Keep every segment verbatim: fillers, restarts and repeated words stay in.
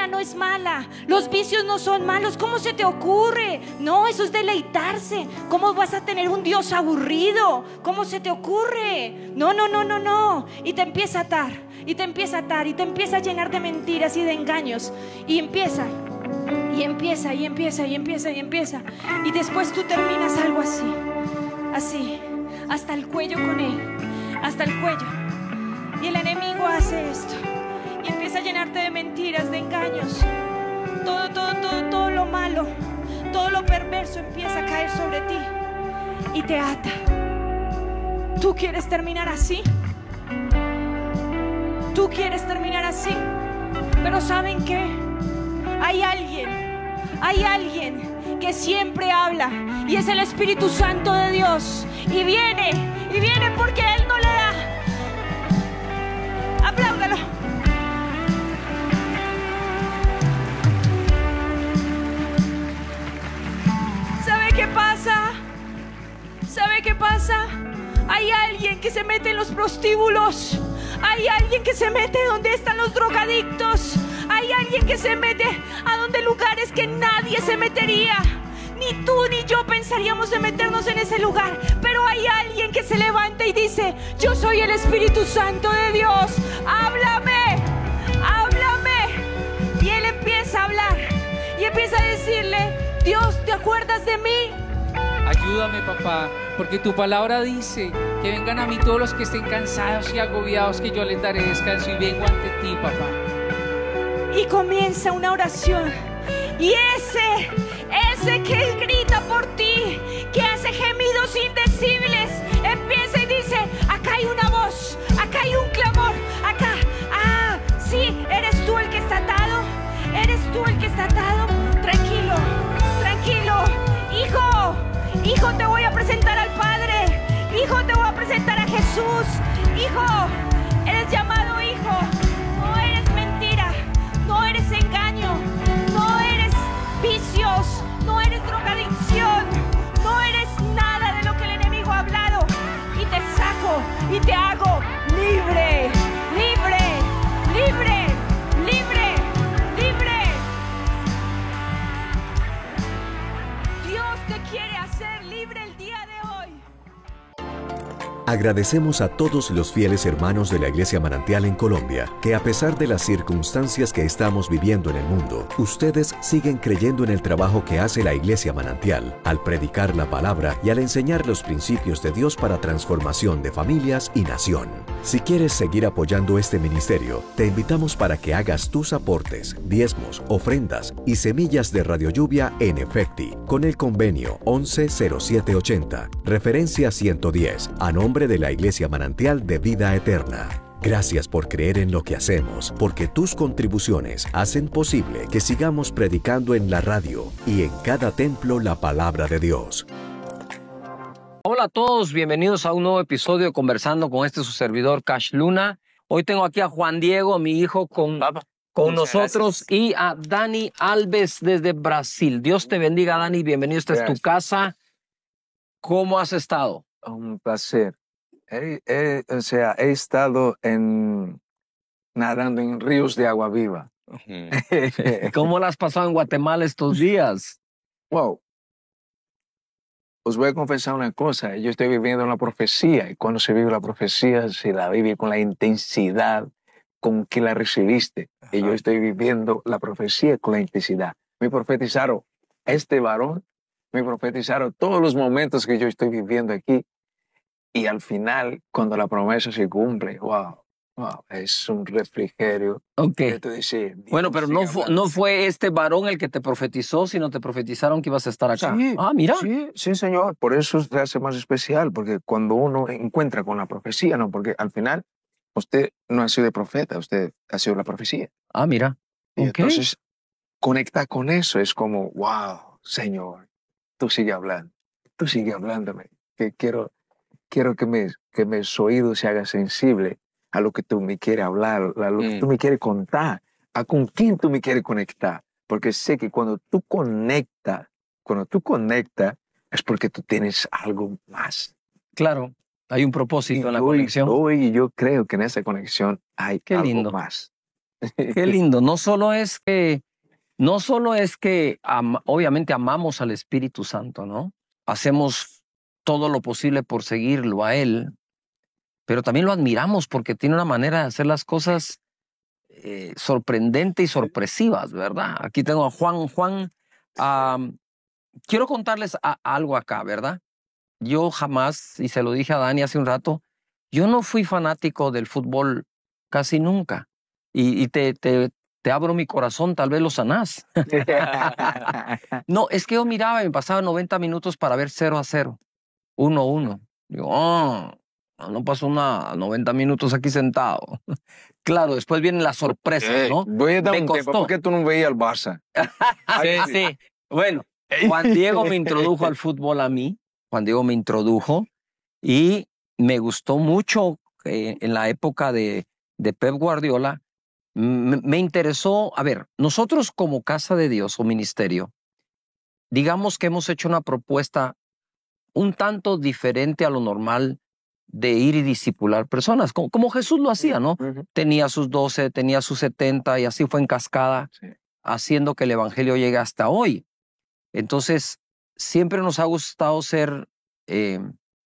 comida no es mala, los vicios no son malos. ¿Cómo se te ocurre? No, eso es deleitarse. ¿Cómo vas a tener un Dios aburrido? ¿Cómo se te ocurre? No, no, no, no, no. Y te empieza a atar, y te empieza a atar, y te empieza a llenar de mentiras y de engaños. Y empieza, y empieza, y empieza, y empieza, y empieza. Y después tú terminas algo así, así, hasta el cuello con él, hasta el cuello. Y el enemigo hace esto y empieza a llenarte de mentiras, de engaños. Todo, todo, todo, todo lo malo, todo lo perverso empieza a caer sobre ti y te ata. ¿Tú quieres terminar así? ¿Tú quieres terminar así? Pero ¿saben qué? Hay alguien, hay alguien que siempre habla, y es el Espíritu Santo de Dios. Y viene, y viene porque Él no le da. Apláudalo. ¿Sabe qué pasa? ¿Sabe qué pasa? Hay alguien que se mete en los prostíbulos. Hay alguien que se mete donde están los drogadictos. Hay alguien que se mete a donde lugares que nadie se metería. Ni tú ni yo pensaríamos en meternos en ese lugar. Pero hay alguien que se levanta y dice: yo soy el Espíritu Santo de Dios. Háblame, háblame. Y él empieza a hablar y empieza a decirle: Dios, ¿te acuerdas de mí? Ayúdame, papá, porque tu palabra dice que vengan a mí todos los que estén cansados y agobiados, que yo les daré descanso, y vengo ante ti, papá. Y comienza una oración. Y ese, ese que grita por ti, que hace gemidos indecibles, empieza y dice: acá hay una voz, acá hay un clamor, acá. Ah, sí, eres tú el que está atado, eres tú el que está atado. Tranquilo, tranquilo. Hijo, hijo, te voy a presentar al Padre. Hijo, te voy a presentar a Jesús. Hijo, eres llamado hijo. No eres mentira, no eres engaño, no eres vicios, no eres drogadicción, no eres nada de lo que el enemigo ha hablado. Y te saco y te hago libre, libre, libre, libre, libre. Dios te quiere hacer libre el día de hoy. Agradecemos a todos los fieles hermanos de la Iglesia Manantial en Colombia, que a pesar de las circunstancias que estamos viviendo en el mundo, ustedes siguen creyendo en el trabajo que hace la Iglesia Manantial, al predicar la palabra y al enseñar los principios de Dios para transformación de familias y nación. Si quieres seguir apoyando este ministerio, te invitamos para que hagas tus aportes, diezmos, ofrendas y semillas de Radio Lluvia en Efecti, con el convenio once cero siete ochenta, referencia ciento diez, a nombre de la Iglesia Manantial de Vida Eterna. Gracias por creer en lo que hacemos, porque tus contribuciones hacen posible que sigamos predicando en la radio y en cada templo la palabra de Dios. Hola a todos, bienvenidos a un nuevo episodio de Conversando con este su servidor Cash Luna. Hoy tengo aquí a Juan Diego, mi hijo, con, con nosotros, gracias. Y a Dani Alves desde Brasil. Dios te bendiga, Dani, bienvenido, esta gracias. Es tu casa. ¿Cómo has estado? Un placer. He, he, o sea, he estado en, nadando en ríos de agua viva. Uh-huh. ¿Cómo la has pasado en Guatemala estos días? Wow. Os voy a confesar una cosa. Yo estoy viviendo una profecía, y cuando se vive la profecía, se la vive con la intensidad con que la recibiste. Uh-huh. Y yo estoy viviendo la profecía con la intensidad. Me profetizaron este varón, me profetizaron todos los momentos que yo estoy viviendo aquí. Y al final, cuando la promesa se cumple, wow, wow, es un refrigerio. Ok. Dices, bueno, pero no fue, no fue este varón el que te profetizó, sino te profetizaron que ibas a estar acá. Sí, ah, mira. Sí, sí, señor. Por eso se hace más especial, porque cuando uno encuentra con la profecía, ¿no? Porque al final, usted no ha sido profeta, usted ha sido la profecía. Ah, mira. Y okay. Entonces, conecta con eso. Es como, wow, Señor, tú sigue hablando, tú sigue hablándome, que quiero... Quiero que, me, que mis oídos se hagan sensibles a lo que tú me quieres hablar, a lo que mm. tú me quieres contar, a con quién tú me quieres conectar. Porque sé que cuando tú conectas, cuando tú conectas, es porque tú tienes algo más. Claro, hay un propósito y en la hoy, conexión. Hoy yo creo que en esa conexión hay Qué algo lindo. más. Qué lindo. No solo es que, no solo es que am- obviamente amamos al Espíritu Santo, ¿no? Hacemos todo lo posible por seguirlo a Él, pero también lo admiramos porque tiene una manera de hacer las cosas eh, sorprendente y sorpresivas, ¿verdad? Aquí tengo a Juan. Juan, am, quiero contarles a- algo acá, ¿verdad? Yo jamás, y se lo dije a Dani hace un rato, yo no fui fanático del fútbol casi nunca. Y, y te, te, te abro mi corazón, tal vez lo sanás. No, es que yo miraba y me pasaba noventa minutos para ver cero a cero, uno a uno. Digo, oh, no no pasó nada, noventa minutos aquí sentado. Claro, después vienen las sorpresas, Ey, ¿no? voy a dar Me un tiempo. costó. ¿Por qué tú no veías al Barça? Sí, sí. Bueno, Juan Diego me introdujo al fútbol a mí. Juan Diego me introdujo y me gustó mucho eh, en la época de, de Pep Guardiola. Me, me interesó, a ver, nosotros como Casa de Dios o ministerio, digamos que hemos hecho una propuesta un tanto diferente a lo normal de ir y discipular personas, como, como Jesús lo hacía, ¿no? Ujú. Tenía sus doce, tenía sus setenta y así fue en cascada, Sí. haciendo que el evangelio llegue hasta hoy. Entonces, siempre nos ha gustado ser eh,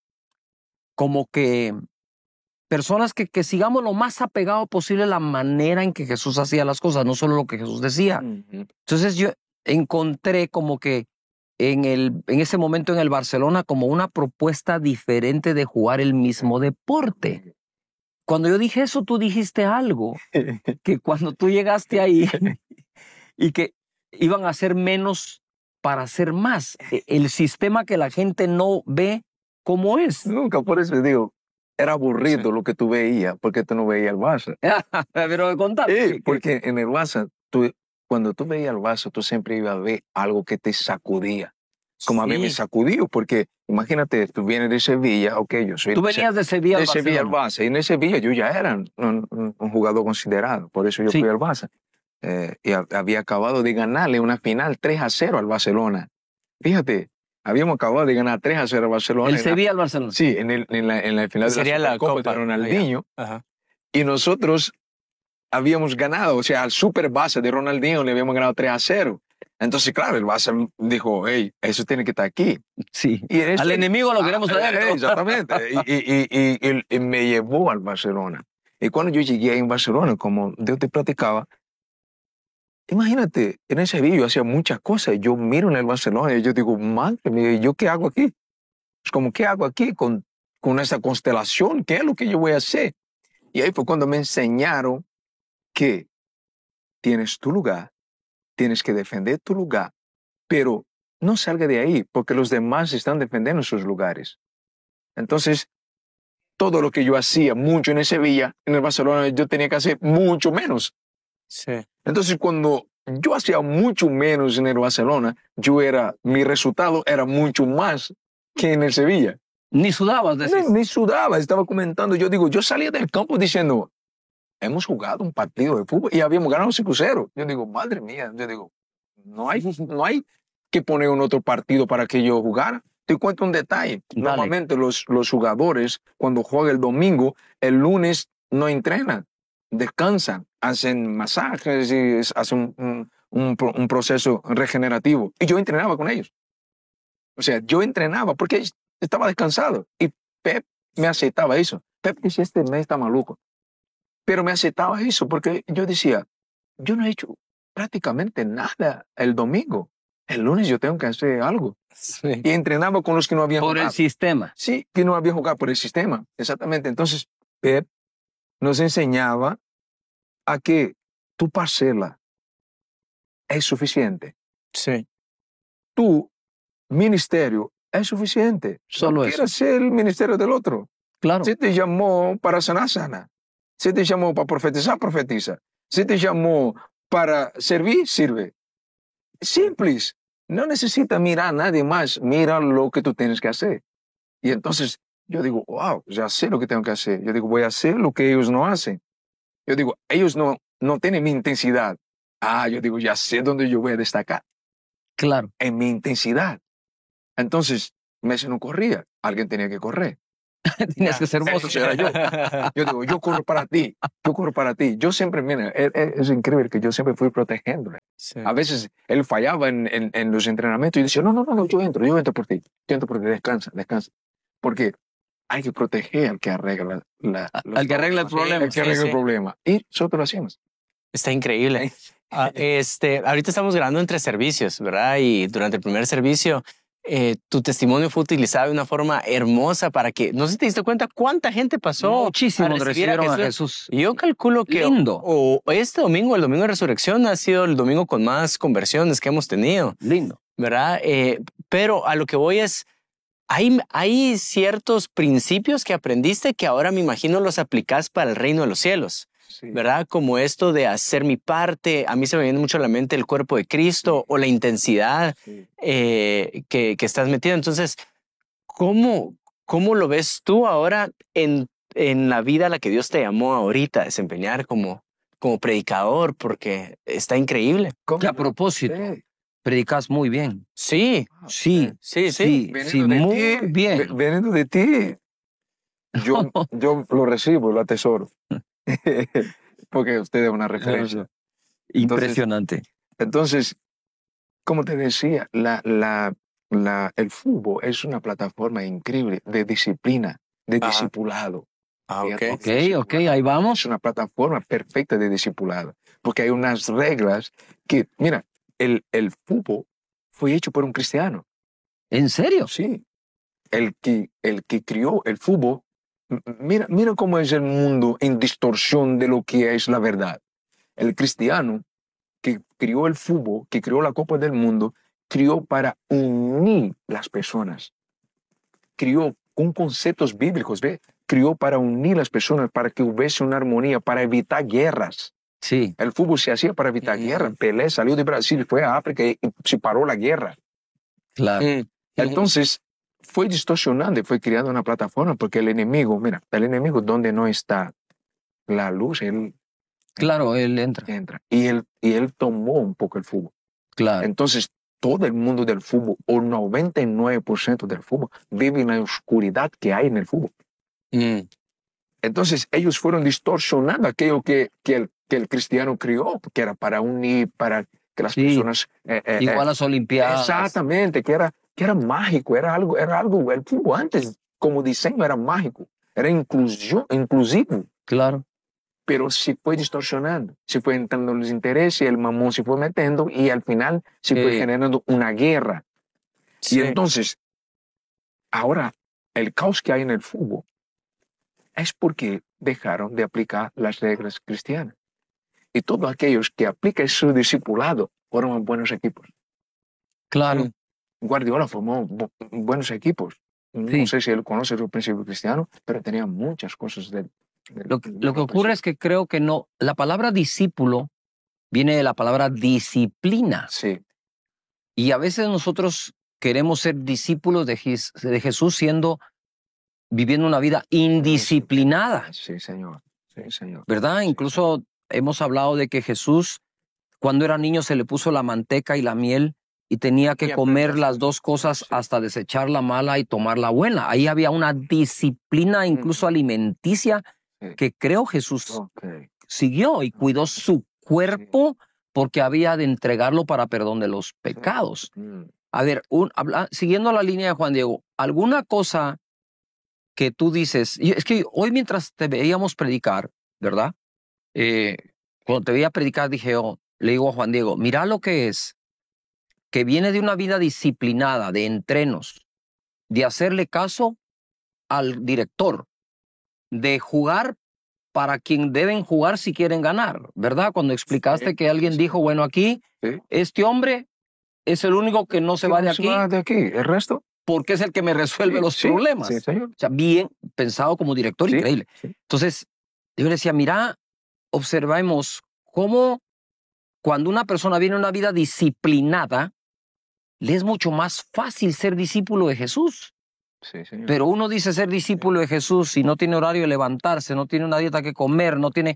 como que personas que, que sigamos lo más apegado posible a la manera en que Jesús hacía las cosas, no solo lo que Jesús decía. Ujú. Entonces yo encontré como que en, el, en ese momento en el Barcelona como una propuesta diferente de jugar el mismo deporte. Cuando yo dije eso, tú dijiste algo, que cuando tú llegaste ahí y que iban a hacer menos para hacer más. E- El sistema que la gente no ve cómo es. Nunca, por eso digo, era aburrido Sí. lo que tú veías, porque tú no veías el Barça. Pero contame. Eh, que- que- porque en el Barça, tú, cuando tú veías el Barça, tú siempre ibas a ver algo que te sacudía. Como a mí me Sí. sacudió, porque imagínate, tú vienes de Sevilla, ok, yo soy Tú venías de Sevilla al de Sevilla al Barcelona. Barça, y en Sevilla yo ya era un, un- un jugador considerado, por eso yo Sí. fui al Barça. Eh, y ha- había acabado de ganarle una final tres a cero al Barcelona. Fíjate, habíamos acabado de ganar tres a cero al Barcelona. El en la- Sevilla al Barcelona. Sí, en, el, en, la, en la final de la Sería la Supercopa Copa. de Ronaldinho. Ajá. Y nosotros habíamos ganado, o sea, al super Barça de Ronaldinho le habíamos ganado tres a cero. Entonces, claro, el Barça dijo, hey, eso tiene que estar aquí. Sí. Y eso- Al enemigo lo queremos Ah, eh, adentro. Exactamente. y, y- y- y- y- y me llevó al Barcelona. Y cuando yo llegué ahí en Barcelona, como yo te platicaba, imagínate, en ese vídeo hacía muchas cosas. Yo miro en el Barcelona y yo digo, madre mía, ¿yo qué hago aquí? Es como, ¿qué hago aquí con, con esta constelación? ¿Qué es lo que yo voy a hacer? Y ahí fue cuando me enseñaron que tienes tu lugar, tienes que defender tu lugar, pero no salga de ahí porque los demás están defendiendo sus lugares. Entonces, todo lo que yo hacía mucho en Sevilla, en el Barcelona, yo tenía que hacer mucho menos. Sí. Entonces, cuando yo hacía mucho menos en el Barcelona, yo era, mi resultado era mucho más que en el Sevilla. Ni sudabas, decís. No, ni sudaba, estaba comentando. Yo digo, yo salía del campo diciendo, hemos jugado un partido de fútbol y habíamos ganado cinco cero. Yo digo, madre mía, yo digo, no hay, no hay que poner un otro partido para que yo jugara. Te cuento un detalle. Dale. Normalmente los, los jugadores, cuando juegan el domingo, el lunes no entrenan, descansan, hacen masajes y es- hacen un, un- un pro- un proceso regenerativo. Y yo entrenaba con ellos. O sea, yo entrenaba porque estaba descansado. Y Pep me aceptaba eso. Pep decía, este mes está maluco. Pero me aceptaba eso porque yo decía, yo no he hecho prácticamente nada el domingo. El lunes yo tengo que hacer algo. Sí. Y entrenaba con los que no habían Por jugado. el sistema. Sí, que no habían jugado por el sistema. Exactamente. Entonces, Pep nos enseñaba a que tu parcela es suficiente. Sí. Tu ministerio es suficiente. Solo no eso. quieras ser el ministerio del otro. Claro. Si te llamó para sanar, sana. Si te llamó para profetizar, profetiza. Si te llamó para servir, sirve. Simples. No necesitas mirar a nadie más. Mira lo que tú tienes que hacer. Y entonces yo digo, wow, ya sé lo que tengo que hacer. Yo digo, voy a hacer lo que ellos no hacen. Yo digo, ellos no, no tienen mi intensidad. Ah, yo digo, ya sé dónde yo voy a destacar. Claro. En mi intensidad. Entonces, Messi no corría. Alguien tenía que correr. Tienes que ser vos. Eso era yo. Yo digo, yo corro para ti, yo corro para ti. Yo siempre, mira, es, es increíble que yo siempre fui protegiéndole. Sí. A veces él fallaba en, en, en los entrenamientos y decía, no, no, no, no, yo entro, yo entro por ti, yo entro por ti, descansa, descansa. Porque hay que proteger al que arregla la, los Al que arregla el problemas. problema. El que arregla Sí, el sí. problema. Y nosotros lo hacemos. Está increíble. Ah, este, ahorita estamos grabando entre servicios, ¿verdad? Y durante el primer servicio, eh, tu testimonio fue utilizado de una forma hermosa para que, no sé si te diste cuenta cuánta gente pasó. Muchísimos a recibir recibieron a Jesús. Y yo calculo que Lindo. O, o este domingo, el domingo de resurrección, ha sido el domingo con más conversiones que hemos tenido, Lindo. ¿verdad? Eh, pero a lo que voy es, hay, hay ciertos principios que aprendiste que ahora me imagino los aplicás para el reino de los cielos. Sí. ¿Verdad? Como esto de hacer mi parte. A mí se me viene mucho a la mente el cuerpo de Cristo o la intensidad Sí. eh, que, que estás metido. Entonces, ¿cómo, cómo lo ves tú ahora en, en la vida a la que Dios te llamó ahorita a desempeñar como, como predicador? Porque está increíble. ¿Cómo? Que a propósito, Sí. predicas muy bien. Sí, Sí, sí, sí. sí, Veniendo sí, de muy ti, bien. ve- Veniendo de ti, yo, yo lo recibo, lo atesoro. Porque usted es una referencia. Impresionante. Entonces, como te decía, la, la, la, el fútbol es una plataforma increíble de disciplina, de Ajá. discipulado. Ah, ok. Fíjate, Ok, discipulado. ok, ahí Es vamos. una plataforma perfecta de discipulado. Porque hay unas reglas que, mira, el, el fútbol fue hecho por un cristiano. ¿En serio? Sí. El que, el que crió el fútbol, m- mira, mira cómo es el mundo en distorsión de lo que es la verdad. El cristiano que crió el fútbol, que crió la Copa del Mundo, crió para unir las personas. Crió con conceptos bíblicos, ¿ve? Crió para unir las personas, para que hubiese una armonía, para evitar guerras. Sí, El fútbol se hacía para evitar Mm. guerras. Pelé salió de Brasil, fue a África y y se paró la guerra. claro. Mm. Entonces, fue distorsionando y fue creando una plataforma porque el enemigo, mira, el enemigo donde no está la luz, él Claro, él entra. entra. Y él, y él tomó un poco el fútbol. Claro. Entonces, todo el mundo del fútbol, o noventa y nueve por ciento del fútbol, vive en la oscuridad que hay en el fútbol. Mm. Entonces, ellos fueron distorsionando aquello que, que, el, que el cristiano crió, que era para unir, para que las Sí. personas... eh, eh, Igual eh, las Olimpiadas. exactamente, que era, que era mágico, era algo, era algo, el fútbol antes como diseño era mágico, era inclusión, inclusivo, Claro. pero se fue distorsionando, se fue entrando los intereses, el mamón se fue metiendo y al final se fue Sí. generando una guerra. Sí. Y entonces, ahora, el caos que hay en el fútbol es porque dejaron de aplicar las reglas cristianas. Y todos aquellos que aplican su discipulado forman buenos equipos. Claro. Mm. Guardiola formó bu- buenos equipos. No Sí. sé si él conoce el principio cristiano, pero tenía muchas cosas de... de- Lo, que- de lo que la ocurre es que creo que no. La palabra discípulo viene de la palabra disciplina. Sí, Y a veces nosotros queremos ser discípulos de, Jes- de Jesús siendo, viviendo una vida indisciplinada, sí, señor. Sí, señor. ¿verdad? Incluso hemos hablado de que Jesús, cuando era niño, se le puso la manteca y la miel y tenía que Y comer aprendió. las dos cosas Sí. hasta desechar la mala y tomar la buena. Ahí había una disciplina, incluso alimenticia, Sí. que creo Jesús Ok. siguió y cuidó su cuerpo porque había de entregarlo para perdón de los pecados. Mm. A ver, un- habla- siguiendo la línea de Juan Diego, ¿alguna cosa que tú dices? y es que hoy mientras te veíamos predicar, ¿verdad? Eh, cuando te veía predicar dije, oh, le digo a Juan Diego, mira lo que es, que viene de una vida disciplinada, de entrenos, de hacerle caso al director, de jugar para quien deben jugar si quieren ganar, ¿verdad? Cuando explicaste Sí, que alguien sí. dijo, bueno, aquí Sí. este hombre es el único que no se va de No aquí va de aquí. ¿El resto? porque es el que me resuelve Sí, los sí, problemas. Sí, señor. O sea, bien pensado como director, Sí, increíble. sí. Entonces, yo le decía, mira, observemos cómo cuando una persona viene a una vida disciplinada, le es mucho más fácil ser discípulo de Jesús. Sí, señor. Pero uno dice ser discípulo de Jesús y no tiene horario de levantarse, no tiene una dieta que comer, no tiene...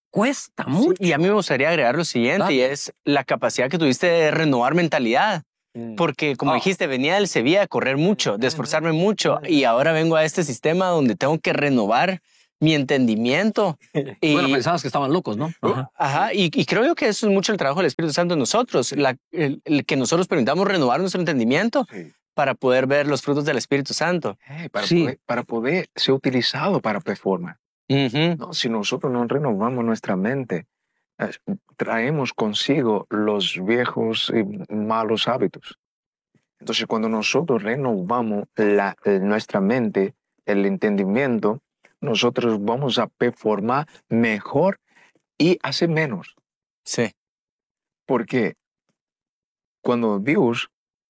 Cuesta Sí, mucho. y a mí me gustaría agregar lo siguiente, Dale. y es la capacidad que tuviste de renovar mentalidad. Porque, como Oh. dijiste, venía del Sevilla a correr mucho, de esforzarme mucho, y ahora vengo a este sistema donde tengo que renovar mi entendimiento. Y, Bueno, pensabas que estaban locos, ¿no? Ajá. Ajá, y, y creo yo que eso es mucho el trabajo del Espíritu Santo en nosotros, la- el, el que nosotros permitamos renovar nuestro entendimiento Sí. para poder ver los frutos del Espíritu Santo. Eh, para, Sí. poder, para poder ser utilizado para performar. Ujú. No, si nosotros no renovamos nuestra mente, eh, traemos consigo los viejos y malos hábitos. Entonces, cuando nosotros renovamos la, eh, nuestra mente, el entendimiento, nosotros vamos a performar mejor y hacer menos. Sí. Porque cuando Dios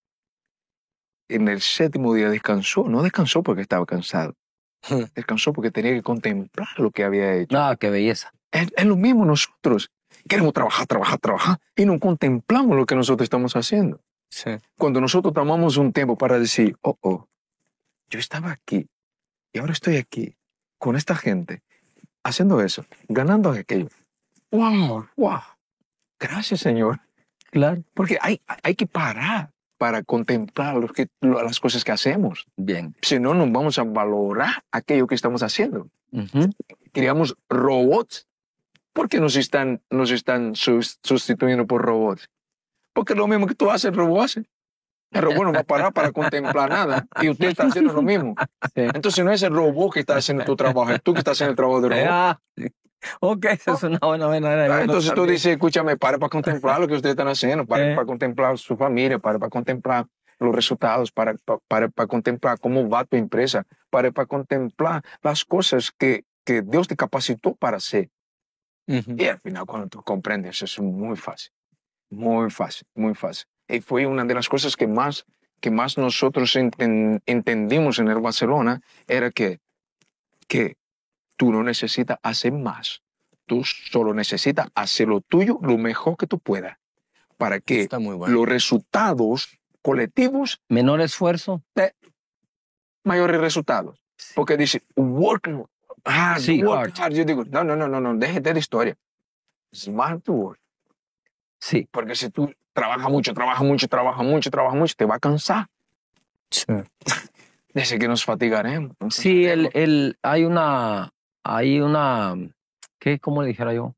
en el séptimo día descansó, no descansó porque estaba cansado, descansó porque tenía que contemplar lo que había hecho. Ah, qué belleza. Es, es lo mismo nosotros. Queremos trabajar, trabajar, trabajar y no contemplamos lo que nosotros estamos haciendo. Sí. Cuando nosotros tomamos un tiempo para decir, oh, oh, yo estaba aquí y ahora estoy aquí con esta gente haciendo eso, ganando aquello. ¡Wow! ¡Wow! Gracias, Señor. Claro. Porque hay, hay que parar para contemplar lo que, lo- las cosas que hacemos. Bien. Si no, no vamos a valorar aquello que estamos haciendo. Ujú. Creamos robots. ¿Por qué nos están, nos están sus- sustituyendo por robots? Porque lo mismo que tú haces, el robot hace. El robot no va a parar para contemplar nada y usted está haciendo lo mismo. Entonces no es el robot que está haciendo tu trabajo, es tú que estás haciendo el trabajo del robot. Ah, sí. Ok, esa es una buena manera de Ah, verlo entonces tú también. dices, escúchame, pare para contemplar lo que ustedes están haciendo, pare Eh. para contemplar su familia, pare para contemplar los resultados, para, para, para, para contemplar cómo va tu empresa, pare para contemplar las cosas que, que Dios te capacitó para hacer. Ujú. Y al final cuando tú comprendes eso es muy fácil, muy fácil, muy fácil. Y fue una de las cosas que más, que más nosotros enten- entendimos en el Barcelona, era que, que tú no necesitas hacer más. Tú solo necesitas hacer lo tuyo lo mejor que tú puedas para que Está muy bueno. los resultados colectivos, Menor esfuerzo. mayores resultados. Porque dice, work hard, Sí, work hard. hard. Yo digo, no, no, no, no, no, déjate de historia. Smart to work. Sí. Porque si tú trabajas mucho, trabajas mucho, trabajas mucho, trabajas mucho, te va a cansar. Sí. Dice que nos fatigaremos. Sí, el, el, hay una, hay una, ¿qué? ¿Cómo le dijera yo?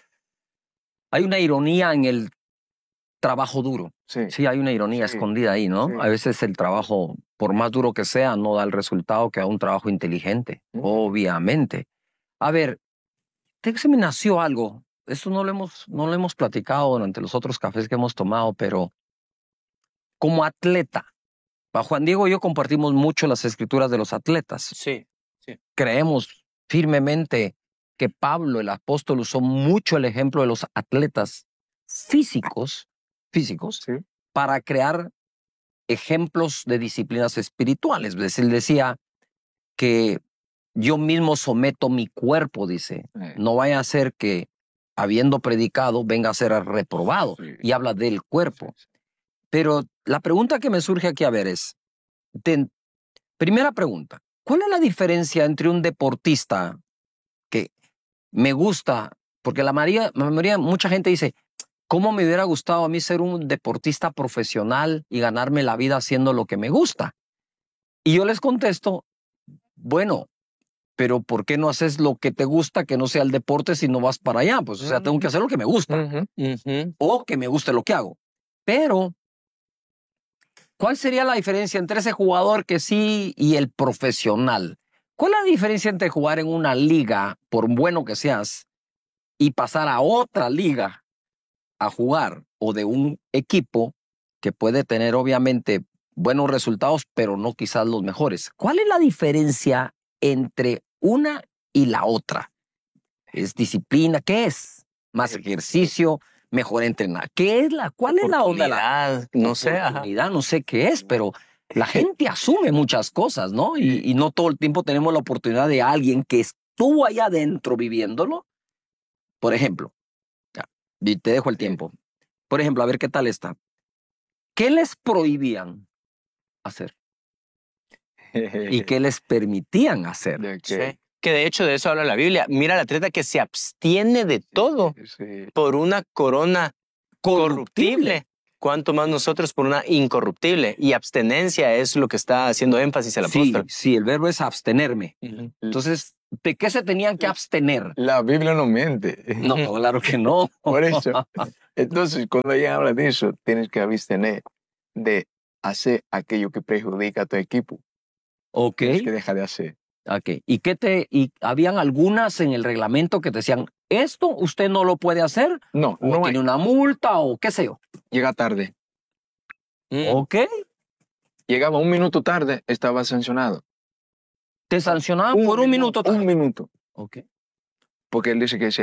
Hay una ironía en el trabajo duro. Sí. Sí, hay una ironía Sí. escondida ahí, ¿no? Sí. A veces el trabajo, por más duro que sea, no da el resultado que da un trabajo inteligente, Mm. obviamente. A ver, se me nació algo. Esto no lo hemos, no lo hemos platicado durante los otros cafés que hemos tomado, pero como atleta, a Juan Diego y yo compartimos mucho las escrituras de los atletas. Sí. Creemos firmemente que Pablo, el apóstol, usó mucho el ejemplo de los atletas físicos, físicos, Sí. para crear ejemplos de disciplinas espirituales. Es decir, él decía que yo mismo someto mi cuerpo, dice, Eh. no vaya a ser que habiendo predicado venga a ser reprobado. Sí. Y habla del cuerpo. Pero la pregunta que me surge aquí a ver es, de- primera pregunta, ¿cuál es la diferencia entre un deportista que me gusta? Porque la mayoría, la mayoría, mucha gente dice, ¿cómo me hubiera gustado a mí ser un deportista profesional y ganarme la vida haciendo lo que me gusta? Y yo les contesto, bueno, pero ¿por qué no haces lo que te gusta que no sea el deporte si no vas para allá? Pues, o sea, tengo que hacer lo que me gusta Ujú. Ujú. o que me guste lo que hago. Pero, ¿cuál sería la diferencia entre ese jugador que sí y el profesional? ¿Cuál es la diferencia entre jugar en una liga, por bueno que seas, y pasar a otra liga a jugar, o de un equipo que puede tener obviamente buenos resultados, pero no quizás los mejores? ¿Cuál es la diferencia entre una y la otra? ¿Es disciplina? ¿Qué es? ¿Más ejercicio? ¿Mejor entrenar? ¿Qué es la? ¿Cuál es la onda? La Oportunidad, no sé. ajá. oportunidad, no sé qué es, pero la gente asume muchas cosas, ¿no? Y, y no todo el tiempo tenemos la oportunidad de alguien que estuvo allá adentro viviéndolo. Por ejemplo, ya, y te dejo el tiempo. Por ejemplo, a ver qué tal está. ¿Qué les prohibían hacer? ¿Y qué les permitían hacer? De que- Sí. Que de hecho de eso habla la Biblia. Mira al atleta que se abstiene de todo Sí. por una corona corruptible. cuánto más nosotros por una incorruptible. Y abstenencia es lo que está haciendo énfasis el Sí, apóstol. sí, el verbo es abstenerme. Ujú. Entonces, ¿de qué se tenían que abstener? La Biblia no miente. No, claro que no. Por eso. Entonces, cuando ella habla de eso, tienes que abstener de hacer aquello que perjudica a tu equipo. Ok, Tienes que dejar de hacer. ok. ¿Y qué te, y habían algunas en el reglamento que te decían, esto usted no lo puede hacer, No, o no hay. tiene una multa, o qué sé yo? Llega tarde. Mm. Ok, Llegaba un minuto tarde, estaba sancionado. te sancionaban por un minuto. Un minuto. Ok. Porque él dice que si